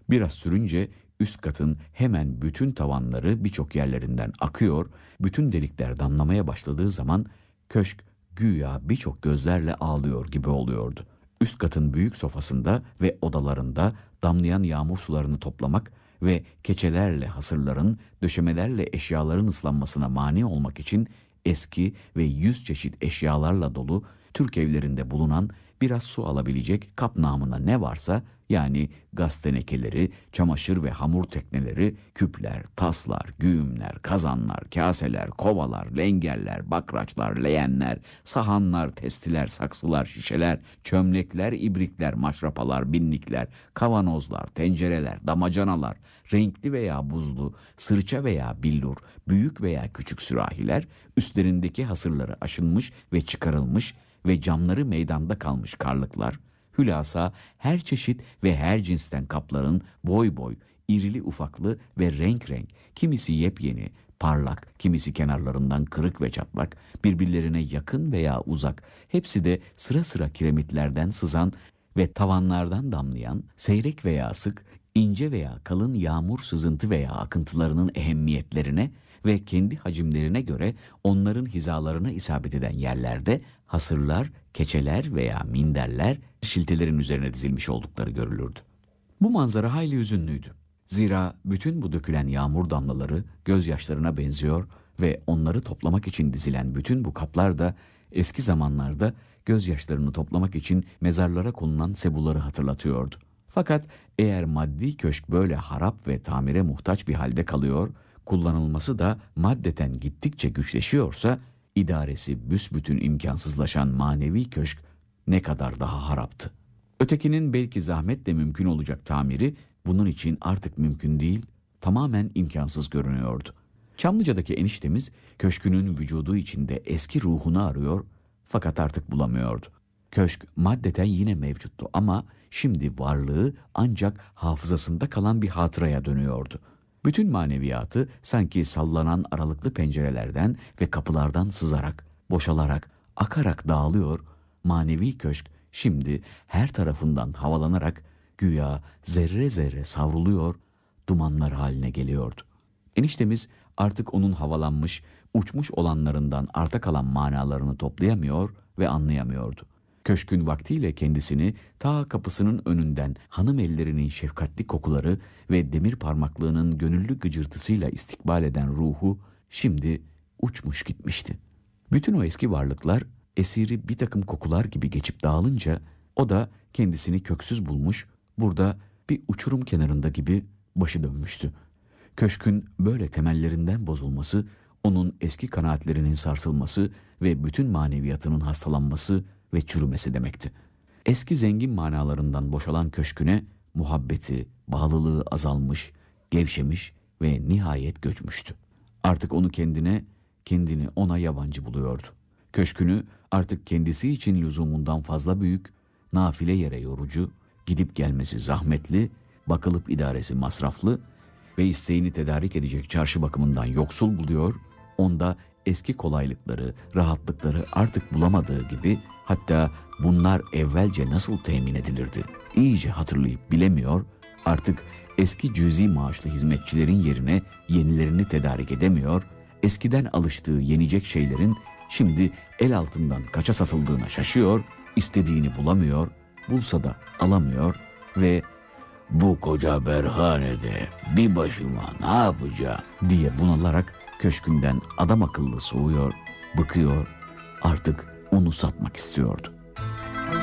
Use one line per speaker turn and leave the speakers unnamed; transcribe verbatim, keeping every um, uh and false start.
Biraz sürünce üst katın hemen bütün tavanları birçok yerlerinden akıyor, bütün delikler damlamaya başladığı zaman köşk güya birçok gözlerle ağlıyor gibi oluyordu. Üst katın büyük sofasında ve odalarında damlayan yağmur sularını toplamak ve keçelerle hasırların, döşemelerle eşyaların ıslanmasına mani olmak için eski ve yüz çeşit eşyalarla dolu Türk evlerinde bulunan biraz su alabilecek kap namına ne varsa, yani gaz tenekeleri, çamaşır ve hamur tekneleri, küpler, taslar, güğümler, kazanlar, kaseler, kovalar, lengerler, bakraçlar, leğenler, sahanlar, testiler, saksılar, şişeler, çömlekler, ibrikler, maşrapalar, binlikler, kavanozlar, tencereler, damacanalar, renkli veya buzlu, sırça veya billur, büyük veya küçük sürahiler, üstlerindeki hasırları aşınmış ve çıkarılmış ve camları meydanda kalmış karlıklar, hülasa her çeşit ve her cinsten kapların boy boy, irili ufaklı ve renk renk, kimisi yepyeni, parlak, kimisi kenarlarından kırık ve çatlak, birbirlerine yakın veya uzak, hepsi de sıra sıra kiremitlerden sızan ve tavanlardan damlayan, seyrek veya sık, ince veya kalın yağmur sızıntı veya akıntılarının ehemmiyetlerine ve kendi hacimlerine göre onların hizalarına isabet eden yerlerde hasırlar, keçeler veya minderler şiltelerin üzerine dizilmiş oldukları görülürdü. Bu manzara hayli hüzünlüydü. Zira bütün bu dökülen yağmur damlaları gözyaşlarına benziyor ve onları toplamak için dizilen bütün bu kaplar da eski zamanlarda gözyaşlarını toplamak için mezarlara konulan sebuları hatırlatıyordu. Fakat eğer maddi köşk böyle harap ve tamire muhtaç bir halde kalıyor, kullanılması da maddeten gittikçe güçleşiyorsa, idaresi büsbütün imkansızlaşan manevi köşk ne kadar daha haraptı. Ötekinin belki zahmetle mümkün olacak tamiri bunun için artık mümkün değil, tamamen imkansız görünüyordu. Çamlıca'daki eniştemiz köşkünün vücudu içinde eski ruhunu arıyor fakat artık bulamıyordu. Köşk maddeten yine mevcuttu ama şimdi varlığı ancak hafızasında kalan bir hatıraya dönüyordu. Bütün maneviyatı sanki sallanan aralıklı pencerelerden ve kapılardan sızarak, boşalarak, akarak dağılıyor, manevi köşk şimdi her tarafından havalanarak güya zerre zerre savruluyor, dumanlar haline geliyordu. Eniştemiz artık onun havalanmış, uçmuş olanlarından arta kalan manalarını toplayamıyor ve anlayamıyordu. Köşkün vaktiyle kendisini ta kapısının önünden hanım ellerinin şefkatli kokuları ve demir parmaklığının gönüllü gıcırtısıyla istikbal eden ruhu şimdi uçmuş gitmişti. Bütün o eski varlıklar esiri bir takım kokular gibi geçip dağılınca o da kendisini köksüz bulmuş, burada bir uçurum kenarında gibi başı dönmüştü. Köşkün böyle temellerinden bozulması, onun eski kanaatlerinin sarsılması ve bütün maneviyatının hastalanması ve çürümesi demekti. Eski zengin manalarından boşalan köşküne muhabbeti, bağlılığı azalmış, gevşemiş ve nihayet göçmüştü. Artık onu kendine, kendini ona yabancı buluyordu. Köşkünü artık kendisi için lüzumundan fazla büyük, nafile yere yorucu, gidip gelmesi zahmetli, bakılıp idaresi masraflı ve isteğini tedarik edecek çarşı bakımından yoksul buluyor, onda eski kolaylıkları, rahatlıkları artık bulamadığı gibi, hatta bunlar evvelce nasıl temin edilirdi iyice hatırlayıp bilemiyor, artık eski cüzi maaşlı hizmetçilerin yerine yenilerini tedarik edemiyor, eskiden alıştığı yenecek şeylerin şimdi el altından kaça satıldığına şaşıyor, istediğini bulamıyor, bulsa da alamıyor ve "Bu koca berhanede bir başıma ne yapacağım?" diye bunalarak köşkünden adam akıllı soğuyor, bıkıyor, artık onu satmak istiyordu.